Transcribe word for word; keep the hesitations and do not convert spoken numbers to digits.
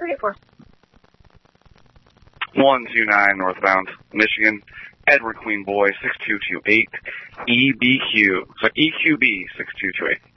three eight four. one two nine northbound, Michigan, Edward Queen Boy, six two two eight, E B Q, so E Q B, six two two eight.